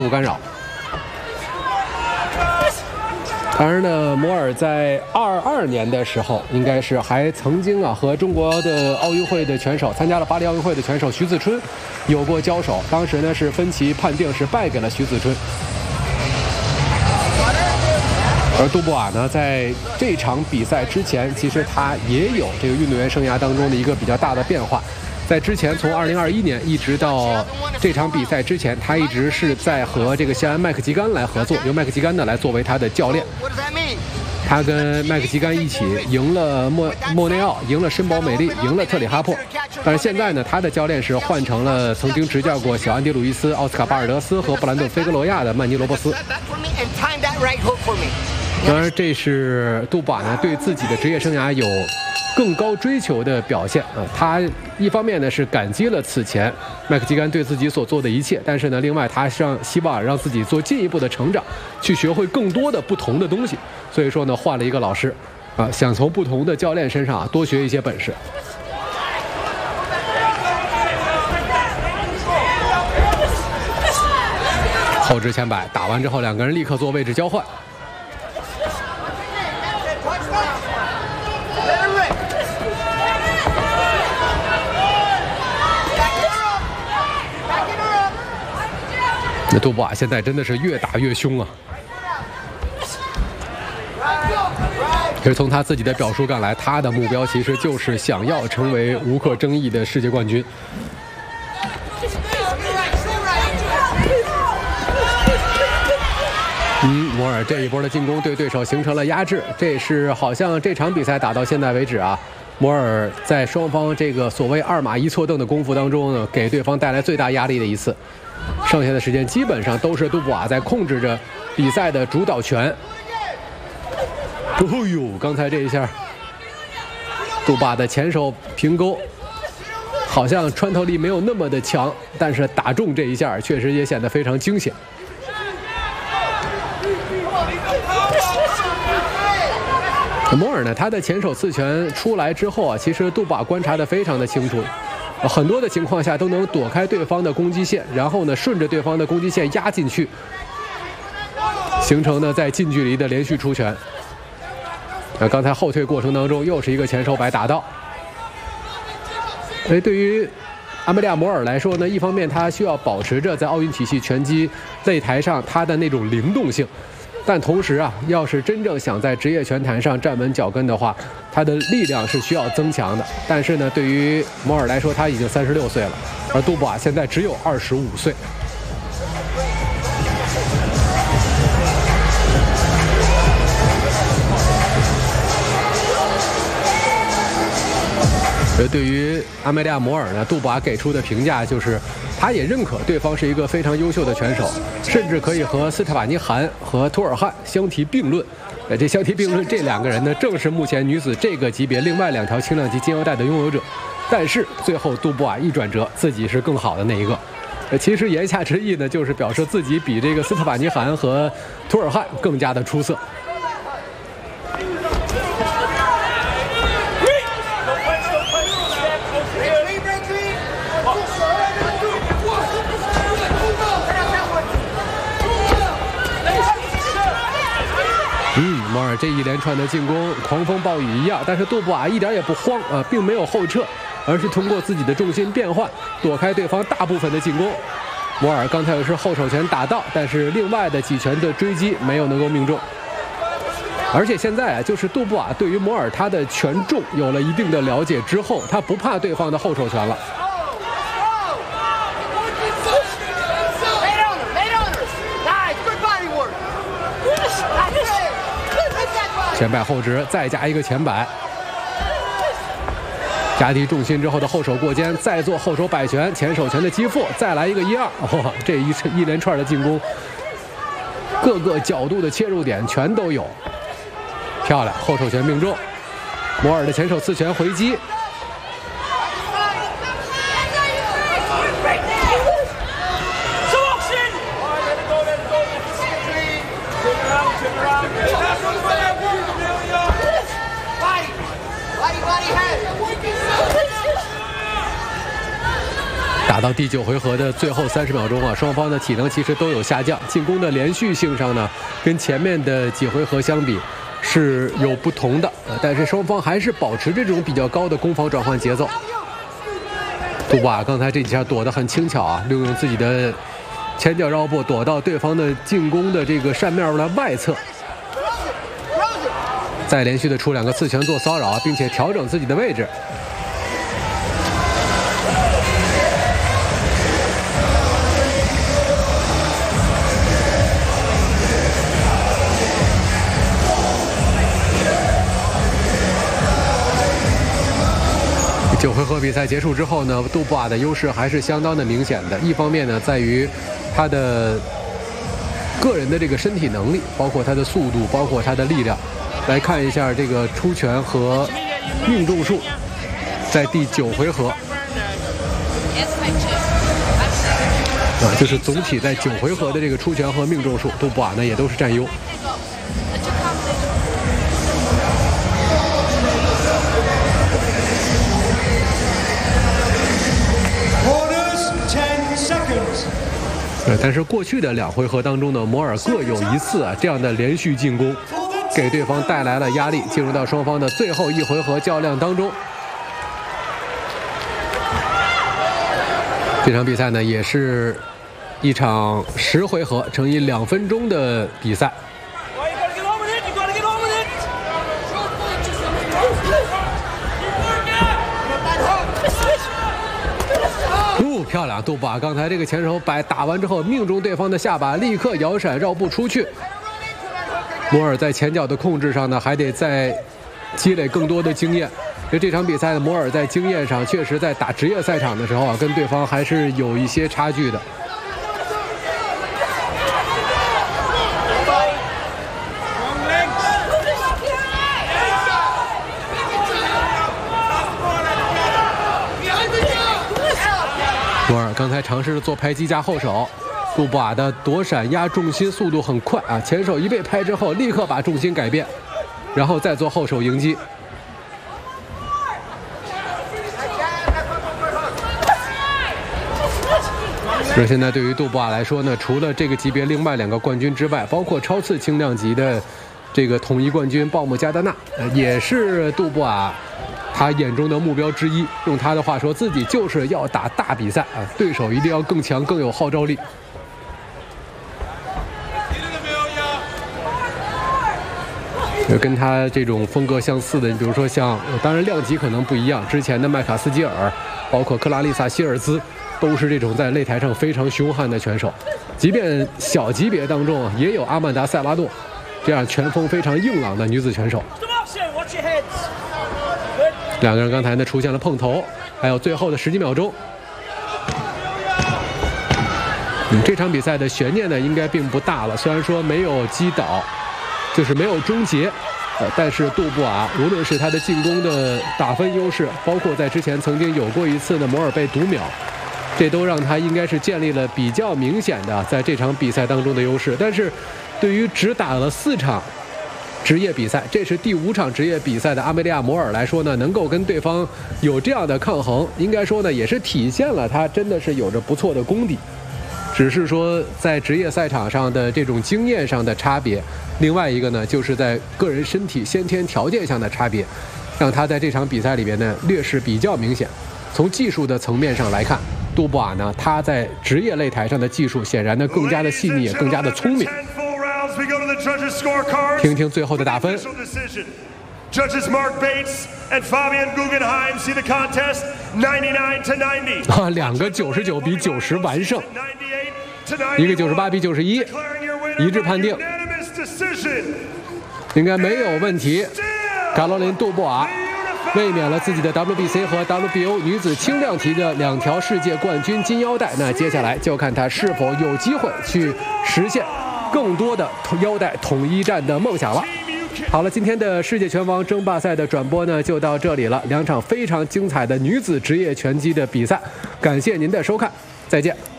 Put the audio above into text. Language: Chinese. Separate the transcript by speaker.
Speaker 1: 无干扰。当然呢，摩尔在22年的时候，应该是还曾经和中国的奥运会的拳手，参加了巴黎奥运会的拳手徐子春有过交手，当时呢是分歧判定是败给了徐子春。而杜布瓦呢，在这场比赛之前，其实他也有这个运动员生涯当中的一个比较大的变化。在之前，从2021年一直到这场比赛之前，他一直是在和这个西安麦克吉甘来合作，由麦克吉甘呢来作为他的教练。他跟麦克吉甘一起赢了莫内奥，赢了申宝美丽，赢了特里哈珀。但是现在呢，他的教练是换成了曾经执教过小安迪鲁伊斯、奥斯卡巴尔德斯和布兰顿菲格罗亚的曼尼罗伯斯。当然，这是杜布瓦呢对自己的职业生涯有更高追求的表现啊。他一方面呢是感激了此前麦克吉甘对自己所做的一切，但是呢，另外他希望让自己做进一步的成长，去学会更多的不同的东西。所以说呢，换了一个老师啊，想从不同的教练身上多学一些本事。后肢前摆打完之后，两个人立刻做位置交换。那杜布瓦现在真的是越打越凶啊！其实从他自己的表述看来，他的目标其实就是想要成为无可争议的世界冠军。摩尔这一波的进攻对对手形成了压制，这是好像这场比赛打到现在为止啊，摩尔在双方这个所谓2码1错蹬的功夫当中呢，给对方带来最大压力的一次。剩下的时间基本上都是杜布瓦在控制着比赛的主导权。哦呦，刚才这一下，杜布瓦的前手平勾好像穿透力没有那么的强，但是打中这一下确实也显得非常惊险。摩尔呢，他的前手刺拳出来之后啊，其实杜布瓦观察得非常的清楚。很多的情况下都能躲开对方的攻击线，然后呢顺着对方的攻击线压进去，形成呢在近距离的连续出拳。刚才后退过程当中又是一个前手摆打到。对于阿梅利亚·摩尔来说呢，一方面他需要保持着在奥运体系拳击擂台上他的那种灵动性。但同时啊，要是真正想在职业拳坛上站稳脚跟的话，他的力量是需要增强的。但是呢，对于摩尔来说，他已经36岁了，而杜布瓦现在只有25岁。对于阿梅利亚·摩尔呢，杜布瓦给出的评价就是，他也认可对方是一个非常优秀的拳手，甚至可以和斯特法尼·韩和图尔汉相提并论。这相提并论，这两个人呢，正是目前女子这个级别另外2条轻量级金腰带的拥有者。但是最后杜布瓦一转折，自己是更好的那一个。其实言下之意呢，就是表示自己比这个斯特法尼·韩和图尔汉更加的出色。摩尔这一连串的进攻狂风暴雨一样，但是杜布瓦一点也不慌啊，并没有后撤，而是通过自己的重心变换躲开对方大部分的进攻。摩尔刚才是后手拳打到，但是另外的几拳的追击没有能够命中。而且现在啊，就是杜布瓦对于摩尔他的拳重有了一定的了解之后，他不怕对方的后手拳了。前摆后直，再加一个前摆，加低重心之后的后手过肩，再做后手摆拳，前手拳的击腹，再来一个1-2。哇，这一连串的进攻，各个角度的切入点全都有，漂亮，后手拳命中。摩尔的前手刺拳回击。 打到第9回合的最后30秒钟啊，双方的体能其实都有下降，进攻的连续性上呢，跟前面的几回合相比是有不同的，但是双方还是保持这种比较高的攻防转换节奏。杜布瓦刚才这几下躲得很轻巧啊，利用自己的前脚绕步躲到对方的进攻的这个扇面的外侧，再连续的出2个刺拳做骚扰，并且调整自己的位置。9回合比赛结束之后呢，杜布瓦的优势还是相当的明显的。一方面呢，在于他的个人的这个身体能力，包括他的速度，包括他的力量。来看一下这个出拳和命中数，在第9回合就是总体在9回合的这个出拳和命中数，杜布瓦呢也都是占优。但是过去的2回合当中呢，摩尔各有1次这样的连续进攻，给对方带来了压力。进入到双方的最后1回合较量当中，这场比赛呢也是一场10回合乘以2分钟的比赛。漂亮，杜布瓦刚才这个前手摆打完之后，命中对方的下巴，立刻摇闪绕步出去。摩尔在前脚的控制上呢，还得再积累更多的经验。这场比赛的摩尔在经验上，确实在打职业赛场的时候啊，跟对方还是有一些差距的。摩尔刚才尝试做拍击加后手，杜布瓦的躲闪压重心速度很快啊，前手一被拍之后，立刻把重心改变，然后再做后手迎击。而现在对于杜布瓦来说呢，除了这个级别另外2个冠军之外，包括超次轻量级的这个统一冠军鲍姆加德纳，也是杜布瓦他眼中的目标之一。用他的话说，自己就是要打大比赛啊，对手一定要更强，更有号召力。跟他这种风格相似的，你比如说像，当然量级可能不一样，之前的麦卡斯基尔，包括克拉丽萨希尔兹，都是这种在擂台上非常凶悍的拳手。即便小级别当中也有阿曼达塞拉诺这样拳风非常硬朗的女子拳手。2个人刚才呢出现了碰头，还有最后的10几秒钟。这场比赛的悬念呢应该并不大了，虽然说没有击倒，就是没有终结，但是杜布瓦无论是他的进攻的打分优势，包括在之前曾经有过一次的摩尔被读秒，这都让他应该是建立了比较明显的在这场比赛当中的优势。但是对于只打了4场职业比赛，这是第5场职业比赛的阿梅利亚·摩尔来说呢，能够跟对方有这样的抗衡，应该说呢也是体现了他真的是有着不错的功底。只是说在职业赛场上的这种经验上的差别，另外一个呢就是在个人身体先天条件上的差别，让他在这场比赛里边呢劣势比较明显。从技术的层面上来看，杜布瓦呢他在职业擂台上的技术显然呢更加的细腻，也更加的聪明。听听最后的打分。Judges Mark Bates and Fabian Guggenheim see the contest 99-90. 2个99比90完胜，一个98比91，一致判定，应该没有问题。卡罗琳·杜布瓦卫冕了自己的 WBC 和 WBO 女子轻量级的2条世界冠军金腰带。那接下来就看她是否有机会去实现更多的腰带统一战的梦想了。好了，今天的世界拳王争霸赛的转播呢就到这里了，2场非常精彩的女子职业拳击的比赛，感谢您的收看，再见。